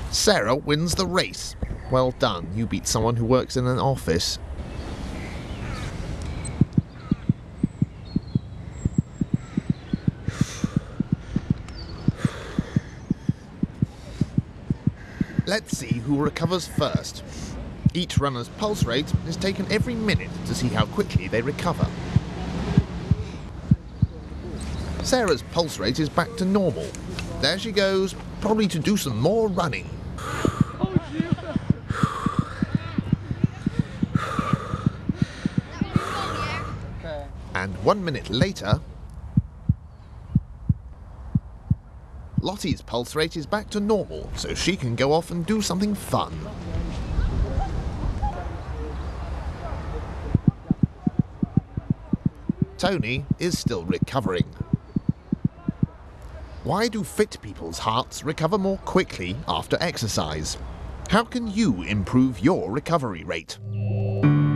Sarah wins the race. Well done, you beat someone who works in an office. Let's see who recovers first. Each runner's pulse rate is taken every minute to see how quickly they recover. Sarah's pulse rate is back to normal. There she goes, probably to do some more running. And 1 minute later, Lottie's pulse rate is back to normal, so she can go off and do something fun. Tony is still recovering. Why do fit people's hearts recover more quickly after exercise? How can you improve your recovery rate?